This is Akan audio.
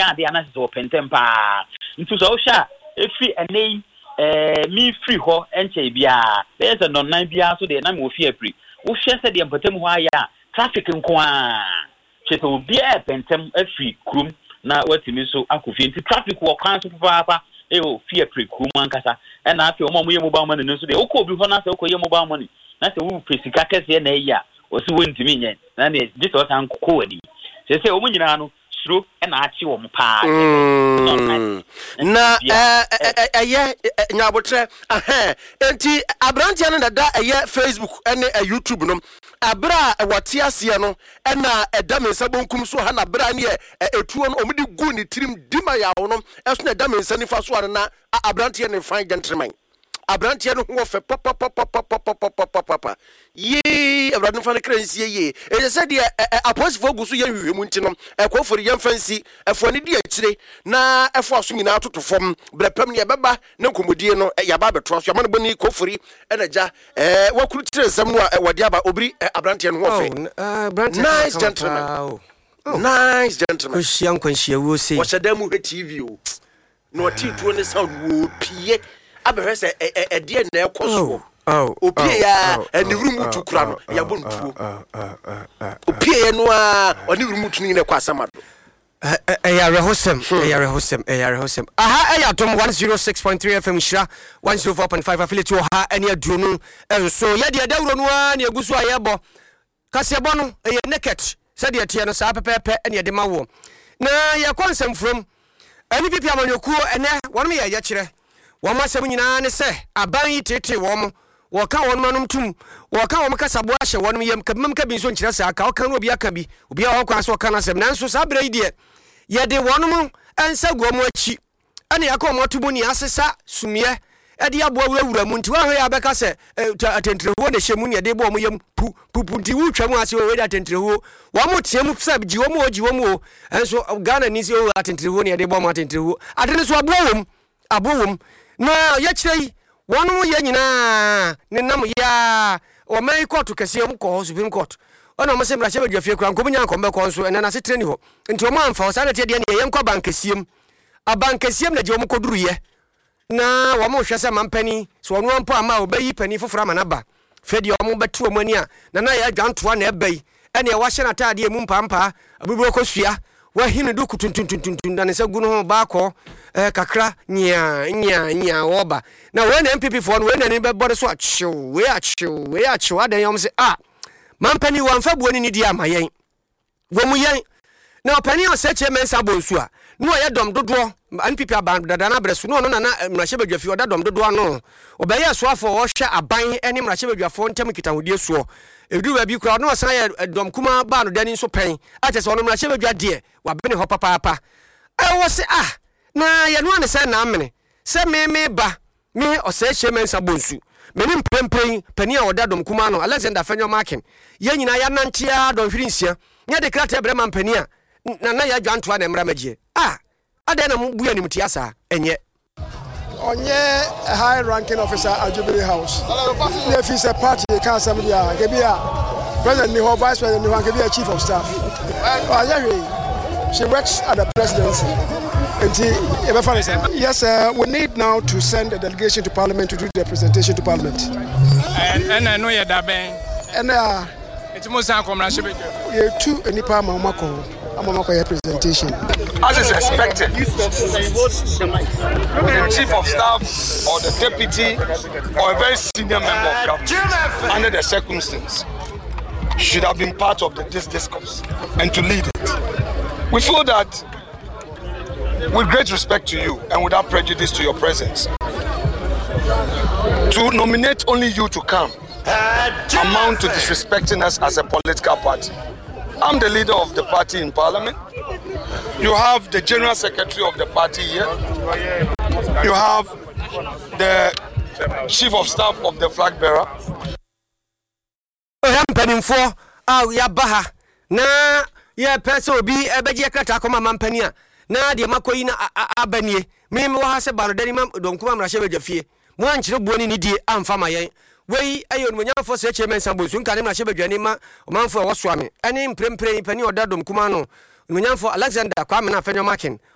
ade ana se opentem pa ntu so hwa efi enei me free ho enche bia there's a non bia so de na me ofi afri wo hwe se de empatem ho aya traffic nko a cheto bia epentem afri krum na watimi so akofi nti traffic wo kwan so papa o fear pre krum ankasa na afi o mo ye mobile money no so de okọ obi ho na se okoye mobile money na se wo pesika kese na eya o si wontimi nyen na ne this was ankọ wadi se o mo nyina no suro na achi wo mpa na nyabotre enti abrantia no da Facebook ene YouTube no abra wate ase no na edame sabonkum so ha na bra ne etuo no omudi gu ni tirim dima yawo no eso na edame sanifa so na abrantia ne fine gentleman abrantia no ho fe papa ye abrantia fa ne kransie ye e se de apostle gusu ye hwehwemu nti no ekofori ye fancy efo ne di akire na efo aso nyina atotofom brepam ne beba ne nkomodie no yaba beto so amane boni kofori enaja wakuru tire nsam no wode aba obri abrantia no ho fe nice gentleman nice gentleman kwanhia wo se wachadamu TV o no tituo ne sound wo pie abehwese de na ekoso opie ya ani wurumu tukura no ya bontuo opie no a oni wurumu tuni ne kwasama do Eyarehosem aha eyatom 106.3 FM Shira 104.5 affiliate ha ene aduonu enso ye de dawro no a ne agusu ayebo kasebo no eye naked se de tie no sa pepepe ene de mawo na ye konsem from ani pipi amanyoku ene won me ye kire won masem nyina ne se aban yi tete won woka won manum tum woka won kasabo ahye won yem kabim ka bi so nkire sa aka woka no obi aka bi obi a wokwa so woka na sem nanso sa bra yi de ye de wonum ensa guomo achi ane yakọ motubu ni asesa sumie ede abo awurawura mu nti wa hwe abeka se atentreho ne hyemu ne de bo mo yem pu nti wutwa mu ase we de atentreho wo mo tie mu sa gi wo mo enso Ghana ni se o atentreho ne de bo mo atentreho adene so abowom na ye kirei wonum ye nyina ne nam ya o mai court kese mu ko Supreme Court ona mo se mra che badwafie kura nkomu nya nkombe ko nso ena na se treni ho nti o mo amfa o sa na tie de ne ye nkọ bankesiem abankesiem na je o mo koduru ye na wo mo hwese mampani so ono ampo ama obayi pani foforo ama na ba fedi o mo betu o mani a na ya dwantoa na ebai ene e wahye na taade mu mpampa abuburo kosua wahine do kutuntuntun na ne se gu no ho ba ko kakra nya oba na we na MPP for no we na ne be body so achew we achew adan yom se mampani wamfa buoni ni dia mayen wo mu yen na opani o seche mensa bonsu a no ye dom dodo NPP aban dada na bresu no na mrahye badwafi o dadom dodo no obeye so afo wo hwe aban ene mrahye badwafo ntem kitahudie so edu ba bi kura no san ye dom kuma ba no dani so pen ache se ono mrahye badwade wa bene ho papa wo se na ye no ne se na amene se me ba me o seche mensa bonsu menim prempren pani a odadom kuma no Alexander Fenyo Markin ye nyina ya nantia don hwirinsia nya de krata brema pani a na ya dwantoa na mra magie ade na mu anim tiasa enye onye a high ranking officer at Jubilee House if he's a party can assembly ke bia president ni ho vice president ni ho ke bia chief of staff she works at the presidency. Yes, we need now to send a delegation to Parliament to do the presentation to Parliament. And I know you're that bang. And it's most uncommon. You're two and Nipa Mamako. I'm a presentation. As is expected, the chief of staff or the deputy or a very senior member of government, under the circumstance, should have been part of this discourse and to lead it. We feel that, with great respect to you and without prejudice to your presence, to nominate only you to come amount to disrespecting us as a political party. I'm the leader of the party in Parliament. You have the General Secretary of the party here. You have the Chief of Staff of the flag bearer. Ya pesa obi ebeje krata akoma mampania na de makoyi na abanie me wa se barodani mam donkuma mrahye badwafie mo ankyere buoni ni die amfa mayen wei ayo no nyamfo se chemen sambosu nka ne mrahye badwani ma omanfo wo soame ane mprempren pani odadom kuma no no nyamfo Alexander Kwame na Fenyo Markin